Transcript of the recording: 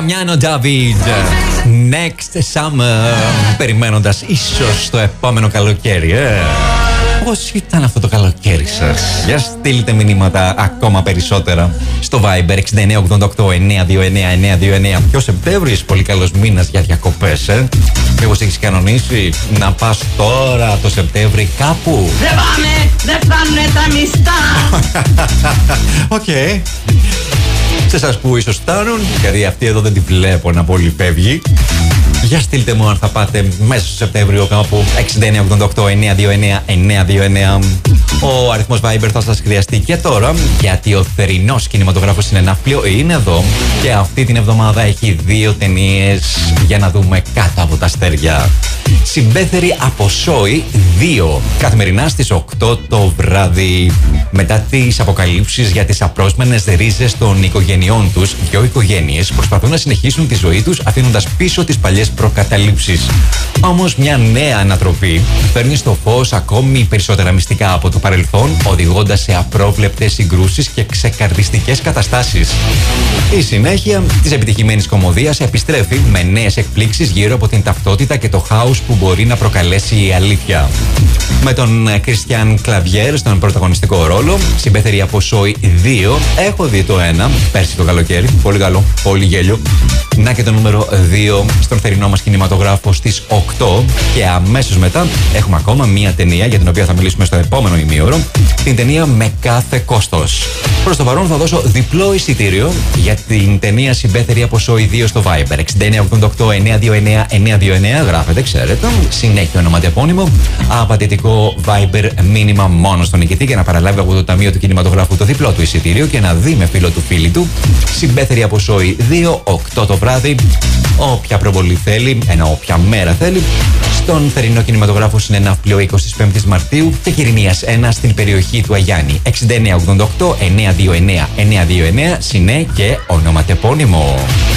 Νιάνο Ντάβιντ, Next Summer. Περιμένοντας ίσως το επόμενο καλοκαίρι. Πώς ήταν αυτό το καλοκαίρι σας? Για στείλτε μηνύματα ακόμα περισσότερα στο Viber 6988-929-929. Και ο Σεπτέμβρης, πολύ καλός μήνας για διακοπές. Μήπως έχεις κανονίσει να πας τώρα το Σεπτέμβρη κάπου? Δεν πάμε, δεν πάνε τα μιστά. Οκ. Σε εσάς που ίσως φτάνουν, γιατί αυτή εδώ δεν τη βλέπω να πολύ φεύγει. Για στείλτε μου αν θα πάτε μέσα στο Σεπτέμβριο κάπου. 6988-929-929. Ο αριθμός Viber θα σας χρειαστεί και τώρα, γιατί ο θερινός κινηματογράφος συνεναύπλιο είναι εδώ. Και αυτή την εβδομάδα έχει 2 ταινίες για να δούμε κάτω από τα αστέρια. Συμπέθεροι από Σόι 2, καθημερινά στις 8 το βράδυ. Μετά τις αποκαλύψεις για τις απρόσμενες ρίζες των οικογενειών τους, 2 οικογένειες προσπαθούν να συνεχίσουν τη ζωή τους αφήνοντας πίσω τις παλιές προκαταλήψεις. Όμως μια νέα ανατροπή φέρνει στο φως ακόμη περισσότερα μυστικά από το παρελθόν, οδηγώντας σε απρόβλεπτες συγκρούσεις και ξεκαρδιστικές καταστάσεις. Η συνέχεια της επιτυχημένης κομμωδίας επιστρέφει με νέες εκπλήξεις γύρω από την ταυτότητα και το χάος που μπορεί να προκαλέσει η αλήθεια. Με τον Κριστιαν Κλαβιέρ στον πρωταγωνιστικό ρόλο, Συμπέθεροι από Σόι 2. Έχω δει το 1 πέρσι το καλοκαίρι. Πολύ καλό, πολύ γέλιο. Να και το νούμερο 2 στον θερινό μας κινηματογράφο στις 8. Και αμέσως μετά έχουμε ακόμα μία ταινία για την οποία θα μιλήσουμε στο επόμενο ημίωρο. Την ταινία Με κάθε κόστος. Προς το παρόν θα δώσω διπλό εισιτήριο για την ταινία Συμπέθεροι από Σόι 2 στο Viber. 6988-929-929. Γράφετε, ξέρετε. Συνέχεια ονοματεπώνυμο. Απαντητικό Viber μήνυμα μόνο στον νικητή για να παραλάβει από το Ταμείο του Κινηματογράφου το διπλό του εισιτήριο και να δει με φίλο του φίλη του. Συμπέθεροι από Σόι 2, 8 το βράδυ. Όποια προβολή θέλει, ενώ όποια μέρα θέλει. Στον θερινό κινηματογράφο συνεναύπλιο 25 Μαρτίου και Κυρηνίας 1 στην περιοχή του Αγιάννη. 6988-929-929. Συνέ και ονοματεπώνυμο.